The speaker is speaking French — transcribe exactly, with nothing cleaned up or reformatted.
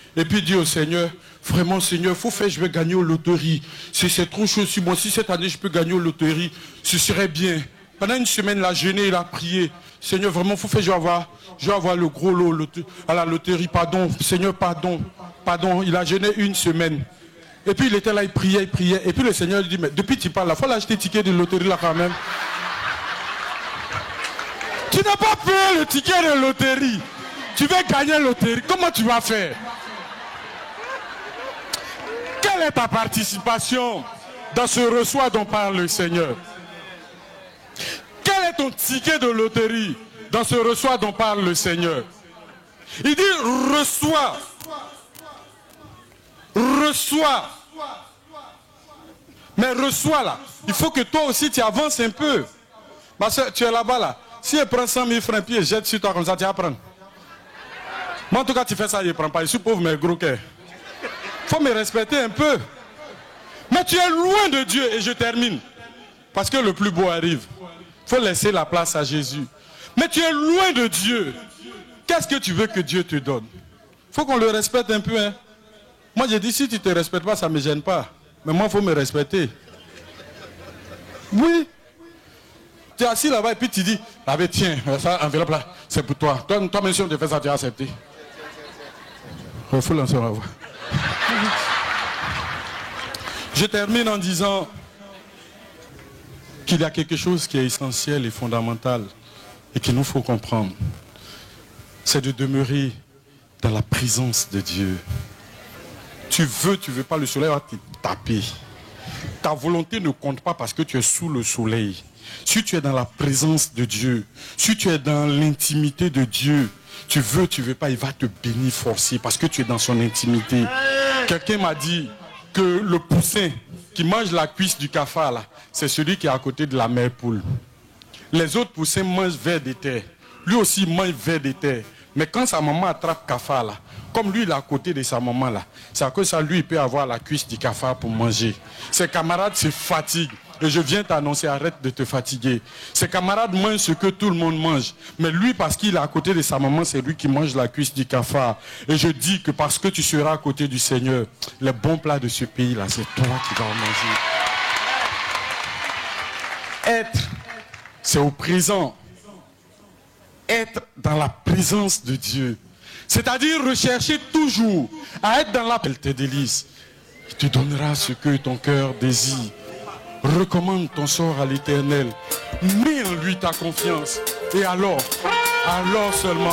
Et puis il dit au Seigneur, vraiment Seigneur, il faut faire, je vais gagner aux loteries. Si c'est trop chaud sur moi, si cette année je peux gagner aux loteries, ce serait bien. Pendant une semaine, il a jeûné, il a prié. Seigneur, vraiment, il faut faire, je vais avoir, je vais avoir le gros lot à la loterie. Pardon, Seigneur, pardon, pardon. Il a jeûné une semaine. Et puis il était là, il priait, il priait. Et puis le Seigneur lui dit, mais depuis tu parles là, il faut l'acheter ticket de loterie là quand même. Tu n'as pas payé le ticket de loterie. Tu veux gagner la loterie. Comment tu vas faire? Quelle est ta participation dans ce reçoit dont parle le Seigneur? Quel est ton ticket de loterie dans ce reçoit dont parle le Seigneur? Il dit reçois. Reçois. Mais reçois là. Il faut que toi aussi tu avances un peu. Parce que tu es là-bas là. Si elle prend cent mille francs puis elle jette sur toi comme ça, tu vas prendre. Moi en tout cas tu fais ça, je ne prends pas. Je suis pauvre mais gros cœur. Il faut me respecter un peu. Mais tu es loin de Dieu. Et je termine. Parce que le plus beau arrive. Il faut laisser la place à Jésus. Mais tu es loin de Dieu. Qu'est-ce que tu veux que Dieu te donne? Il faut qu'on le respecte un peu. Hein? Moi, j'ai dit, si tu ne te respectes pas, ça ne me gêne pas. Mais moi, il faut me respecter. Oui. Tu es assis là-bas et puis tu dis, ah ben tiens, ça, enveloppe là, c'est pour toi. Toi, toi même si on te fait ça, tu as accepté. Il faut lancer, on va voir. Je termine en disant qu'il y a quelque chose qui est essentiel et fondamental et qu'il nous faut comprendre. C'est de demeurer dans la présence de Dieu. Tu veux, tu ne veux pas, le soleil va te taper. Ta volonté ne compte pas parce que tu es sous le soleil. Si tu es dans la présence de Dieu, si tu es dans l'intimité de Dieu, tu veux, tu ne veux pas, il va te bénir forcer parce que tu es dans son intimité. Quelqu'un m'a dit que le poussin qui mange la cuisse du cafard, là, c'est celui qui est à côté de la mère poule. Les autres poussins mangent vers des terres. Lui aussi mange vers des terres. Mais quand sa maman attrape cafard, là, comme lui il est à côté de sa maman, là, c'est à cause de ça, lui il peut avoir la cuisse du cafard pour manger. Ses camarades se fatiguent. Et je viens t'annoncer, arrête de te fatiguer. Ses camarades mangent ce que tout le monde mange. Mais lui, parce qu'il est à côté de sa maman, c'est lui qui mange la cuisse du cafard. Et je dis que parce que tu seras à côté du Seigneur, les bons plats de ce pays-là, c'est toi qui vas en manger. Être, c'est au présent. Être dans la présence de Dieu. C'est-à-dire rechercher toujours à être dans la... Elle te délice. Il te donnera ce que ton cœur désire. Recommande ton sort à l'Éternel. Mets en lui ta confiance. Et alors, alors seulement...